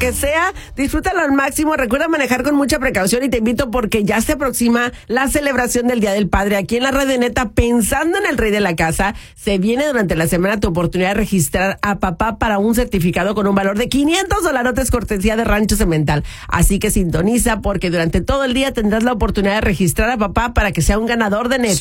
que sea, disfrútalo al máximo. Recuerda manejar con mucha precaución y te invito porque ya se aproxima la celebración del Día del Padre aquí en la Radio Neta. Pensando en el rey de la casa, se viene durante la semana tu oportunidad de registrar a papá para un certificado con un valor de $500 cortesía de Rancho Cemental. Así que sintoniza porque durante todo el día tendrás la oportunidad de registrar a papá para que sea un ganador de Neta.